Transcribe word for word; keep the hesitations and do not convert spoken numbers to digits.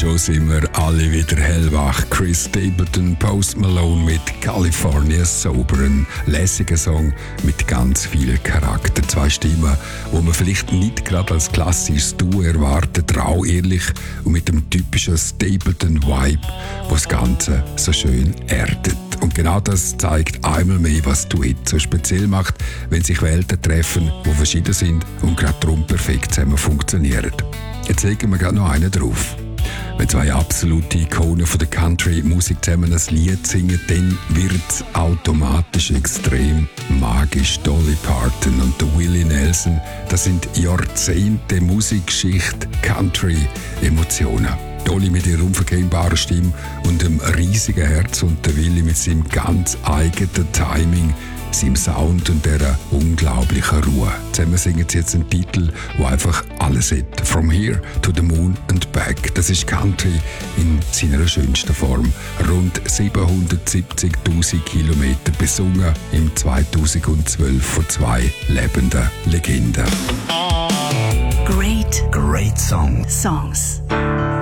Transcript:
Schon sind wir alle wieder hellwach. Chris Stapleton, Post Malone mit California Sober. Ein lässiger Song mit ganz viel Charakter. Zwei Stimmen, wo man vielleicht nicht gerade als klassisches Duo erwartet. Rau, ehrlich und mit dem typischen Stapleton-Vibe, wo das Ganze so schön erdet. Und genau das zeigt einmal mehr, was Duett so speziell macht, wenn sich Welten treffen, die verschieden sind und gerade darum perfekt zusammen funktionieren. Jetzt legen wir gerade noch einen drauf. Wenn zwei absolute Ikonen von der Country-Musik zusammen ein Lied singen, dann wird es automatisch extrem magisch. Dolly Parton und der Willie Nelson, das sind Jahrzehnte Musikgeschichte, Country-Emotionen. Dolly mit ihrer unverkennbaren Stimme und dem riesigen Herz und der Willie mit seinem ganz eigenen Timing, seinem Sound und dieser unglaublichen Ruhe. Zusammen singen sie jetzt einen Titel, der einfach alles hat. From Here to the Moon and Back. Das ist Country in seiner schönsten Form. Rund siebenhundertsiebzigtausend Kilometer besungen im zweitausendzwölf von zwei lebenden Legenden. Great, Great Song. Songs.